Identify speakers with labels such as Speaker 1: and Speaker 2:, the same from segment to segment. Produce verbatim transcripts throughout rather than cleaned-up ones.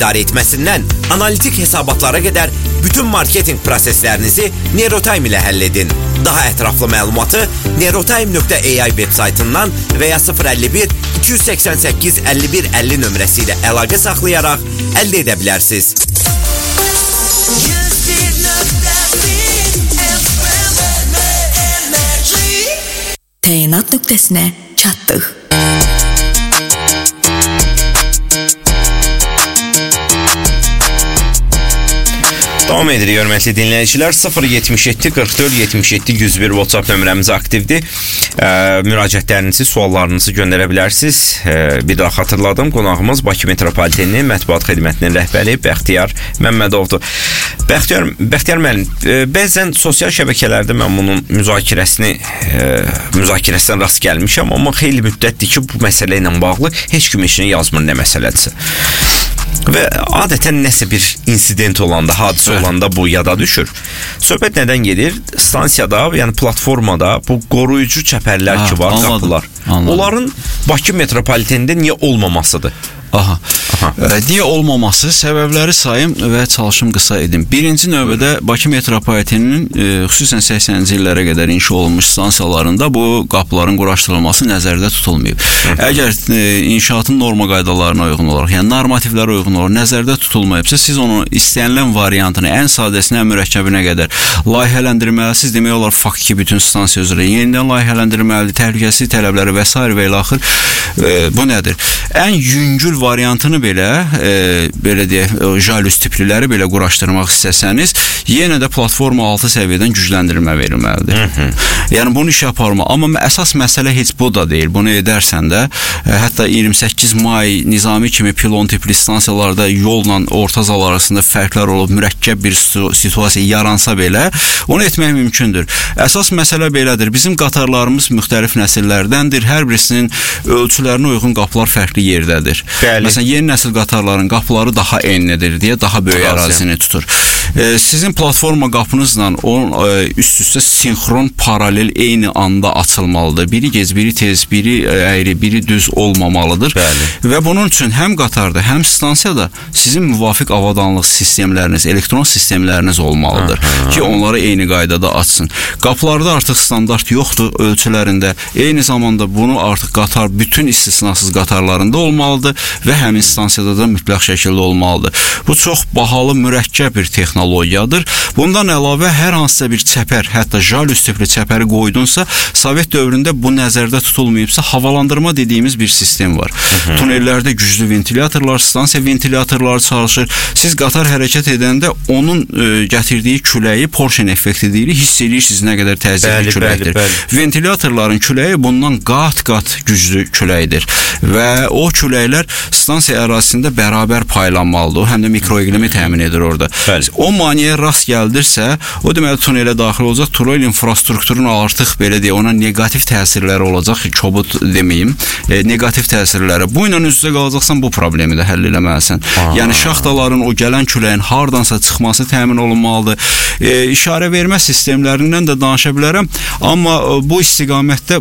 Speaker 1: idarə etməsindən analitik hesabatlara qədər bütün marketinq proseslərinizi Neurotime ilə həll edin. Daha ətraflı məlumatı neurotime nöqtə a i web saytından və ya sıfır əlli bir iki yüz səksən səkkiz əlli bir əlli nömrəsi ilə əlaqə saxlayaraq əldə edə bilərsiniz.
Speaker 2: Təyinat nöqtəsinə çatdıq.
Speaker 3: Davam edirik, hörmətli dinləyicilər. sıfır yetmiş yeddi qırx dörd yetmiş yeddi yüz bir WhatsApp nömrəmiz aktivdir. E, müraciətlərinizi, suallarınızı göndərə bilərsiniz. E, bir daha xatırladım, qonağımız Bakı Metropoliteninin mətbuat xidmətinin rəhbəri Bəxtiyar Məmmədovdur. Bəxtiyar, Bəxtiyar müəllim, e, bəzən sosial şəbəkələrdə mən bunun müzakirəsini e, müzakirəsindən rast gəlmişəm, amma xeyli müddətdir ki, bu məsələ ilə bağlı heç kim işini yazmır nə məsələdirsə. Və adətən nəsə bir insident olanda, hadisə olanda bu yada düşür. Söhbət nədən gedir? Stansiyada, yəni platformada bu qoruyucu çəpərlər ki var, anladım, qapılar. Anladım. Onların Bakı metropolitenində niyə olmamasıdır?
Speaker 4: Aha. Aha. E, niyə olmaması? Səbəbləri sayım və çalışım qısa edim. Birinci növbədə Bakı metropoliteninin e, xüsusən səksəninci illərə qədər inşa olunmuş stansiyalarında bu qapıların quraşdırılması nəzərdə tutulmayıb. Hı. Əgər e, inşaatın norma qaydalarına uyğun olaraq, yəni normativlərə uyğun olaraq nəzərdə tutulmayıbsa, siz onun istənilən variantını ən sadəsinə, ən mürəkkəbinə qədər layihələndirməlisiniz. Demək olar faktiki bütün stansiya üzrə yenidən layihələndirməlidir, təhlükəsizlik tələbləri və s. və ilə axır. E, bu nədir? Ən yüngül variantını belə, e, belə deyək, jalüz tipliləri belə quraşdırmaq istəsəniz, yenə də platforma altı səviyyədən gücləndirmə verilməlidir. Hı -hı. Yəni bunu işə aparma. Amma əsas məsələ heç bu da deyil. Bunu edərsən də, e, hətta iyirmi səkkiz may Nizami kimi pilon tipli stansiyalarda yolla orta zal arasında fərqlər olub, mürəkkəb bir situasiya yaransa belə, onu etmək mümkündür. Əsas məsələ belədir. Bizim qatarlarımız müxtəlif nəsillərdəndir. Hər birisinin ölçülərinə uyğun qapılar fərqli yerdədir. Bəli. Məsələn, yeni nəsil qatarların qapıları daha enlidir deyə daha böyük ərazini tutur. E, sizin platforma qapınızla onun e, üst-üstə sinxron, paralel, eyni anda açılmalıdır. Biri gec, biri tez, biri əyri, biri düz olmamalıdır. Bəli. Və bunun üçün həm qatarda, həm stansiyada sizin müvafiq avadanlıq sistemləriniz, elektron sistemləriniz olmalıdır. Aha. Ki, onları eyni qaydada açsın. Qapılarda artıq standart yoxdur ölçülərində. Eyni zamanda bunu artıq qatar, bütün istisnasız qatarlarında olmalıdır və həmin stansiyada da mütləq şəkildə olmalıdır. Bu çox bahalı, mürəkkəb bir texnologiyadır. Bundan əlavə hər hansısa bir çəpər, hətta jalüz tipli çəpəri qoydunsa, Sovet dövründə bu nəzərdə tutulmayıbsa, havalandırma dediyimiz bir sistem var. Hı -hı. Tunellərdə güclü ventilatorlar, stansiya ventilatorları çalışır. Siz qatar hərəkət edəndə onun e, gətirdiyi küləyi, Porschen effekti deyirik, hiss edirsiniz nə qədər təzyiqli küləkdir. Bəli, bəli. Ventilatorların küləyi bundan qat-qat güclü küləkdir və o küləklər stansiya ərazisində bərabər paylanmalıdır. O həm də mikroiqlimi təmin edir orada. Bəli. O maneəyə rast gəldirsə, o deməli tunelə daxil olacaq. Tunel infrastrukturun artıq belə deyə ona negativ təsirləri olacaq. Kobud deməyim. E, negativ təsirləri. Bu ilə üz-üzə qalacaqsan, bu problemi də həll eləməlisən. Aa. Yəni şaxtaların o gələn küləyin hardansa çıxması təmin olunmalıdır. E, işarə vermə sistemlərindən də danışa bilərəm. Amma e, bu istiqamətdə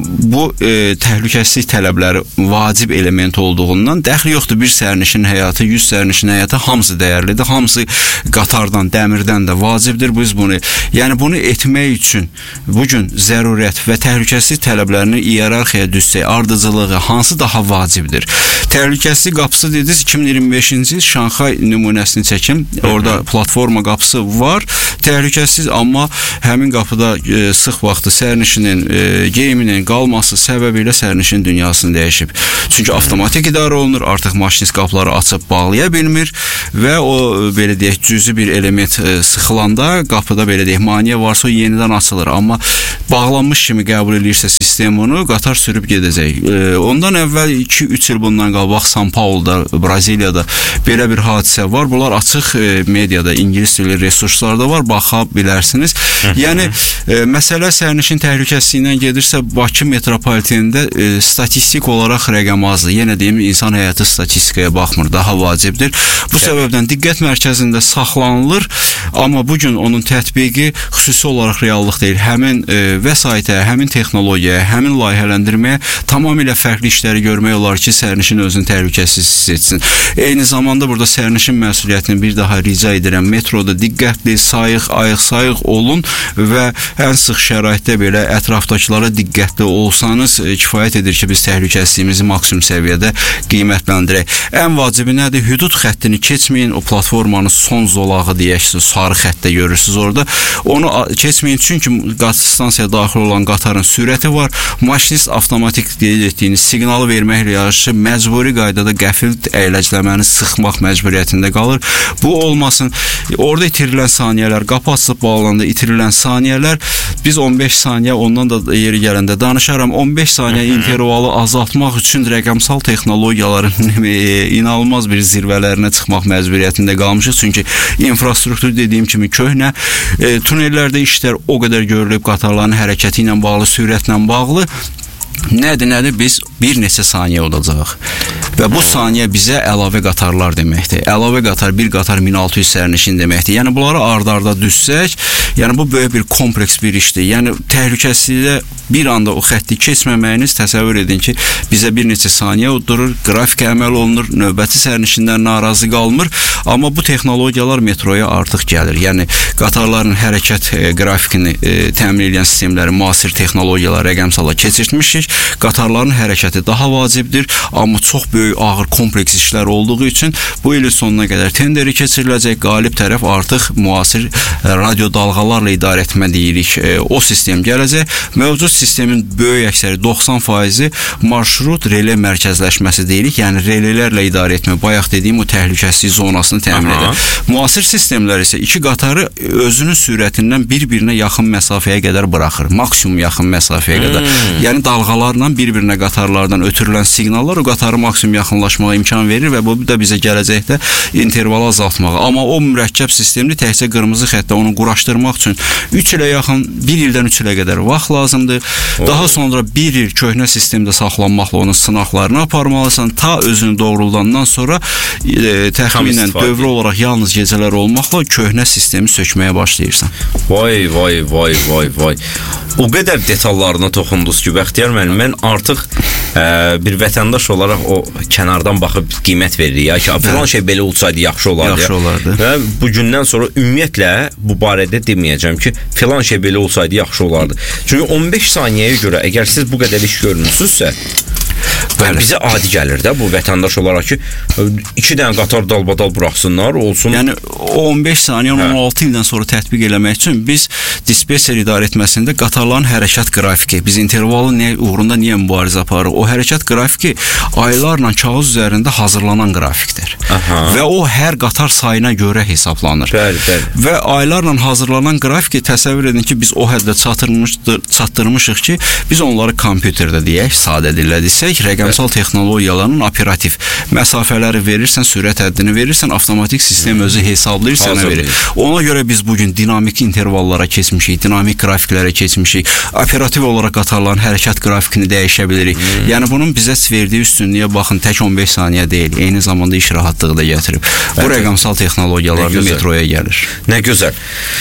Speaker 4: bu e, təhlükəsizlik tələbləri vacib element olduğundan dəxli yoxdur. Bir sərnişin həyatı, yüz sərnişin həyatı hamısı dəyərlidir. Hamısı qatardan, dəmirdən də vacibdir. Biz bunu, yəni bunu etmək üçün bugün zərurət və təhlükəsizlik tələblərini iyerarxiya düzsək, ardıcılığı hansı daha vacibdir? Təhlükəsizlik qapısı dediniz, iki min iyirmi beşinci il Şanxay nümunəsini çəkim. Orada platforma qapısı var. Təhlükəsiz, amma həmin qapıda e, sıx vaxtı sərnişinin e, geyiminin qalması səbəbilə sərnişin dünyasını dəyişib. Çünki avtomatik idarə olunur, artıq maşinist qapıları açıb bağlaya bilmir və o belə deyək cüzi bir element e, sıxılanda qapıda belə deyək maneə varsa o yenidən açılır, amma bağlanmış kimi qəbul edirsə sistem onu qatar sürüb gedəcək. E, ondan əvvəl iki üç il bundan qabaq São Paulo'da, Braziliyada belə bir hadisə var. Bunlar açıq e, mediada, ingilis dili resurslarda var, baxa bilərsiniz. Yəni e, məsələ sərnişin təhlükəsizliyindən gedirsə, Bakı metropolitenində e, statistik olaraq rəqəm azdır. Yenə deyim, insan həyatı statistikaya baxmır, daha vacibdir. Bu səbəbdən diqqət mərkəzində saxlanılır. Amma bu gün onun tətbiqi xüsusi olaraq reallıq deyil. Həmin e, vəsaitə, həmin texnologiyaya, həmin layihələndirməyə tamamilə fərqli işləri görmək olar ki, sərnişin özünü təhlükəsiz hiss etsin. Eyni zamanda burada sərnişin məsuliyyətini bir daha rica edirəm. Metroda diqqətli, sayıq, ayıq-sayıq olun və ən sıx şəraitdə belə ətrafdakılara diqqətli olsanız e, kifayət edir ki, biz təhlükəsizliyimizi maksimum səviyyədə qiymətləndirək. Ən vacibi nədir? Hüdud xəttini keçməyin. O platformanın son zolağı deyək, sarı xəttdə görürsünüz orada. Onu keçməyin çünki stansiyaya daxil olan qatarın sürəti var. Maşinist avtomatik qeyd etdiyiniz siqnalı verməklə yanaşı məcburi qaydada qəfil əyləcləməni sıxmaq məcburiyyətində qalır. Bu olmasın. Orada itirilən saniyələr, qapı açılıb bağlananda itirilən saniyələr, biz on beş saniyə ondan da yeri gələndə danışaram. on beş saniyə intervalı azaltmaq üçün rəqəmsal texnologiyaların inanılmaz bir zirvələrinə çıxmaq məcburiyyətində qalmışıq. Çünki infrastruktur dediyim kimi köhnə, e, tunellərdə işlər o qədər görülüb, qatarların hərəkəti ilə bağlı, sürətlə bağlı. Nədir, nədir? Biz bir neçə saniyə olacaq. Və bu saniyə bizə əlavə qatarlar deməkdir. Əlavə qatar, bir qatar min altı yüz sərnişin deməkdir. Yəni bunları ard-arda düzsək, yəni bu böyük bir kompleks bir işdir. Yəni təhlükəsizlikdə bir anda o xətti keçməməyiniz təsəvvür edin ki, bizə bir neçə saniyə durur, qrafikə əməl olunur, növbəti sərnişinlər narazı qalmır. Amma bu texnologiyalar metroya artıq gəlir. Yəni qatarların hərəkət e, qrafikini e, təmin edən sistemləri müasir texnologiyalar rəqəmsala keçirtmişik. Qatarların hərəkəti daha vacibdir, amma çox böyük, ağır, kompleks işlər olduğu üçün bu ilin sonuna qədər tenderi keçiriləcək. Qalib tərəf artıq müasir e, radio dalğalarla idarə etmə deyirik. E, o sistem gələcək. Mövcud sistemin böyük əksəri doxsan faizi marşrut relay mərkəzləşməsi deyirik. Yəni relaylərlə idarə etmə, bayaq dediyim o təhlükəsizlik zonasını təmin edir. Müasir sistemlər isə iki qatarı özünün sürətindən bir-birinə yaxın məsafəyə qədər buraxır. Maksimum yaxın məsafəyə qədər. Hmm. Yəni dalğalarla bir-birinə qatarlardan ötürülən siqnallar o qatarı maksimum yaxınlaşmağa imkan verir və bu da bizə gələcəkdə intervalı azaltmağa. Amma o mürəkkəb sistemli təkcə qırmızı xəttə onu quraşdırmaq üçün üç ilə yaxın, bir ildən üç ilə qədər vaxt lazımdır. O. Daha sonra bir il köhnə sistemdə saxlanmaqla onun sınaqlarını aparmalısan. Ta özünü doğruldandan sonra e, təxminən dövrü olaraq yalnız gecələr olmaqla köhnə sistemi sökməyə başlayırsan.
Speaker 3: Vay, vay, vay, vay, vay. O qədər detallarına toxundunuz ki, Bəxtiyar müəllim, mən artıq ə, bir vətəndaş olaraq o kənardan baxıb qiymət veririk. Ya ki, filan şey belə olsaydı yaxşı olardı.
Speaker 4: Yaxşı olardı.
Speaker 3: Və bu gündən sonra ümumiyyətlə bu barədə deməyəcəm ki, filan şey belə olsaydı yaxşı olardı. Çünki on beş saniyəyə görə əgər siz bu qədər iş görmüsünüzsə, bəli, bizə adi gəlir də bu vətəndaş olaraq ki, iki dənə qatar dalbadal buraxsınlar, olsun.
Speaker 4: Yəni on beş saniyə, on altı ildən sonra tətbiq eləmək üçün biz dispetçer idarə etməsində qatarların hərəkət qrafiki, biz intervalı nə uğrunda niyə mübarizə aparırıq? O hərəkət qrafiki aylarla kağız üzərində hazırlanan qrafikdir. Aha. Və o hər qatar sayına görə hesablanır.
Speaker 3: Bəli, bəli.
Speaker 4: Və aylarla hazırlanan qrafiki təsəvvür edin ki, biz o həddə çatdırmışıq ki, biz onları kompüterdə deyək, sadə dillə desək, rəqəmsal evet. texnologiyaların operativ məsafələri verirsən, sürət həddini verirsən, avtomatik sistem özü hesablayır, sənə verir. Ona görə biz bugün dinamik intervallara keçmişik, dinamik qrafiklərə keçmişik, operativ olaraq qatarların hərəkət qrafikini dəyişə bilirik. Hmm. Yəni bunun bizə verdiyi üstünlüyə baxın, tək on beş saniyə deyil, eyni zamanda iş rahatlığı da gətirib. Bu evet. rəqəmsal texnologiyalar metroya gəlir.
Speaker 3: Nə gözəl.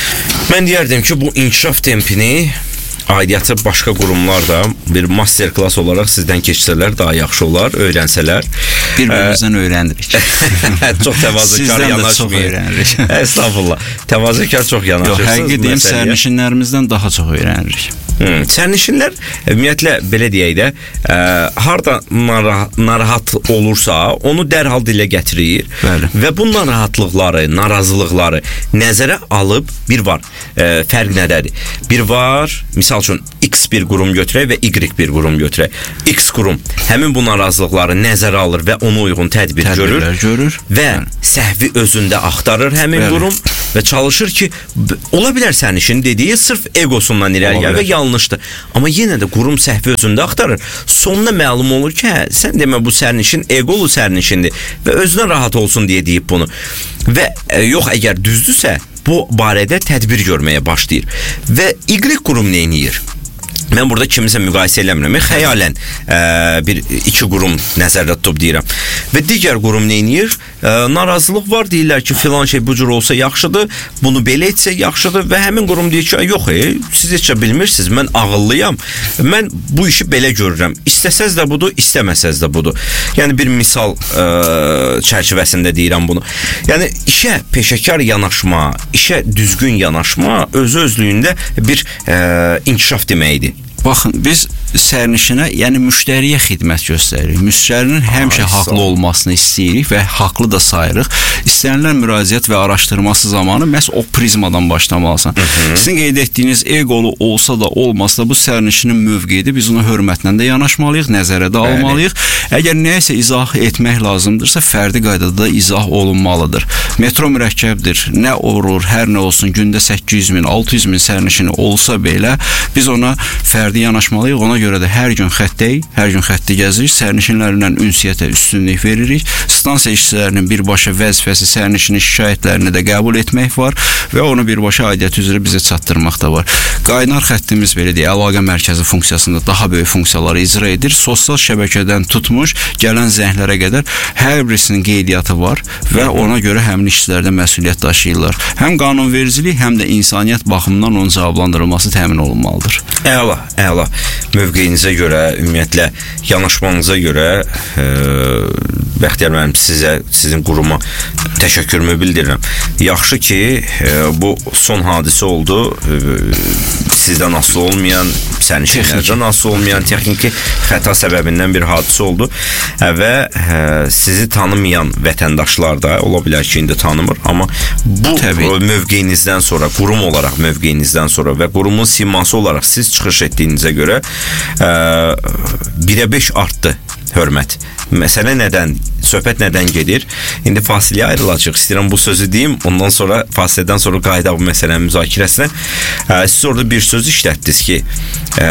Speaker 3: Mən deyərdim ki, bu inkişaf tempini aidiyyatı başqa qurumlar da bir master klass olaraq sizdən keçsələr daha yaxşı olar, öyrənsələr.
Speaker 4: Bir-birimizdən ə... öyrənirik.
Speaker 3: Çox təvazökar yanaşmayın.
Speaker 4: Sizdən də çox öyrənirik.
Speaker 3: Estağfurullah. Təvazökar çox yanaşırsınız.
Speaker 4: Yox, həqiqi deyim, sərnişinlərimizdən daha çox öyrənirik.
Speaker 3: Hmm. Sərnişinlər ümumiyyətlə belə deyək də ə, harda narahat, narahat olursa onu dərhal dilə gətirir. Bəli. Və bu narahatlıqları, narazılıqları nəzərə alıb bir var. Ə, fərq nədədir? Bir var, misal üçün X bir qurum götürək və Y bir qurum götürək. X qurum həmin bu narazılıqları nəzərə alır və ona uyğun tədbir görür,
Speaker 4: görür
Speaker 3: və Bəli. səhvi özündə axtarır həmin Bəli. qurum və çalışır ki, ola bilər sərnişin dediyi sırf egosundan irəli gəlir və yanlışdır. Amma yenə də qurum səhvi özündə axtarır. Sonunda məlum olur ki, hə, sən demə bu sərnişin egolu sərnişindir və özünə rahat olsun deyə deyib bunu. Və e, yox, əgər düzdürsə, bu barədə tədbir görməyə başlayır. Və Y qurum nə edir? Mən burada kimisə müqayisə eləmirəm. Xəyalən ə, bir iki qurum nəzərdə tutub deyirəm. Və digər qurum nə edir? e, narazılıq var, deyirlər ki, filan şey bu cür olsa yaxşıdır, bunu belə etsək yaxşıdır və həmin qurum deyir ki, yox, e, siz heç bilmirsiniz, mən ağıllıyam, mən bu işi belə görürəm. İstəsəz də budur, istəməsəz də budur. Yəni bir misal e, çərçivəsində deyirəm bunu. Yəni işə peşəkar yanaşma, işə düzgün yanaşma özü özlüyündə bir e, inkişaf deməkdir.
Speaker 4: Baxın, biz sərnişinə, yəni müştəriyə xidmət göstəririk. Müştərinin həmişə Ay, haqlı olmasını istəyirik və haqlı da sayırıq. İstənilən müraciət və araşdırması zamanı məhz o prizmadan başlamalısan. Hı -hı. Sizin qeyd etdiyiniz eqolu olsa da, olmasa da bu sərnişinin mövqeyidir. Biz ona hörmətlə də yanaşmalıyıq, nəzərə də Bəli. almalıyıq. Əgər nəyəsə izah etmək lazımdırsa, fərdi qaydada da izah olunmalıdır. Metro mürəkkəbdir. Nə olur, hər nə olsun, gündə səkkiz yüz min, altı yüz min sərnişini olsa belə, biz ona fərdi yanaşmalıyıq. Ona görə də hər gün xəttəyik, hər gün xətti gəzirik, sərnişinlərlə ünsiyyətə üstünlük veririk. Stansiya işçilərinin birbaşa vəzifəsi sərnişinin şikayətlərini də qəbul etmək var və onu birbaşa aidiyyəti üzrə bizə çatdırmaq da var. Qaynar xəttimiz belə deyək, əlaqə mərkəzi funksiyasında daha böyük funksiyaları icra edir. Sosial şəbəkədən tutmuş, gələn zənglərə qədər hər birisinin qeydiyyatı var və ona görə həmin işçilərdə məsuliyyət daşıyırlar. Həm qanunvericilik, həm də insaniyyət baxımından onun cavablandırılması təmin olunmalıdır.
Speaker 3: Əla, əla. Mövqeyinizə görə, ümumiyyətlə yanaşmanıza görə e, Bəxtiyar müəllim, sizə, sizin quruma təşəkkürümü bildirirəm. Yaxşı ki, e, bu son hadisə oldu. E, sizdən asılı olmayan, sərnişinlərdən asılı olmayan texniki xəta səbəbindən bir hadisə oldu. E, və e, sizi tanımayan vətəndaşlar da ola bilər ki, indi tanımır. Amma bu Təbii. mövqeyinizdən sonra, qurum olaraq mövqeyinizdən sonra və qurumun siması olaraq siz çıxış etdiyinizə görə e, birə beş artdı hörmət. Məsələ nədən, söhbət nədən gedir? İndi fasiləyə ayrılacaq. İstəyirəm bu sözü deyim, ondan sonra fasilədən sonra qayıdaq bu məsələnin müzakirəsinə. E, siz orada bir söz işlətdiniz ki, e,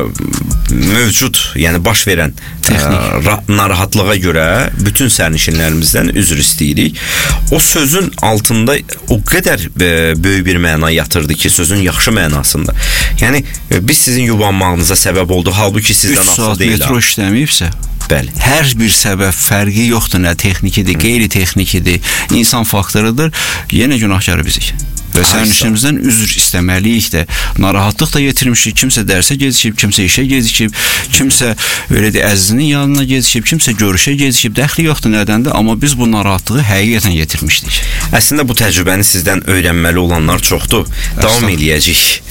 Speaker 3: mövcud, yəni baş verən e, narahatlığa görə bütün sərnişinlərimizdən üzr istəyirik. O sözün altında o qədər e, böyük bir məna yatırdı ki, sözün yaxşı mənasında. Yəni e, biz sizin yubanmağınıza səbəb oldu, halbuki sizdən asılı deyil.
Speaker 4: üç saat metro işləməyibsə,
Speaker 3: Bəli.
Speaker 4: Hər bir səbəb fərqi yoxdur, nə texnikidir, qeyri-texnikidir, insan faktorudur. Yenə günahkarı bizik. Və sərnişinimizdən üzr istəməliyik də. Narahatlıq da yetirmişik. Kimsə dərsə gecikib, kimsə işə gecikib, kimsə öyle də əzizinin yanına gecikib, kimsə görüşə gecikib. Dəxli yoxdur nədəndir, amma biz bu narahatlığı həqiqətən yetirmişdik.
Speaker 3: Əslində bu təcrübəni sizdən öyrənməli olanlar çoxdur. Davam eləyəcək.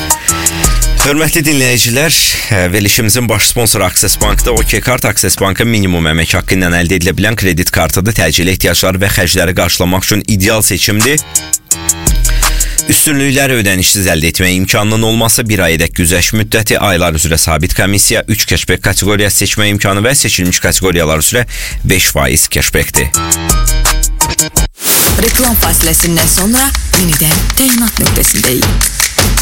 Speaker 3: Hörmətli dinləyicilər, verilişimizin baş sponsoru Access Bankda OK Kart Access Banka minimum əmək haqqı ilə əldə edilə bilən kredit kartıdır. Təcili ehtiyacları və xərcləri qarşılamaq üçün ideal seçimdir. Üstünlükləri ödənişsiz əldə etmək imkanının olması, bir ayədək güzəşt müddəti, aylar üzrə sabit komissiya, üç cashback kateqoriyası seçmə imkanı və seçilmiş kateqoriyalar üzrə beş faiz cashbackdir.
Speaker 2: Reklam fasiləsindən sonra yenidən təyinat nöqtəsindəyik.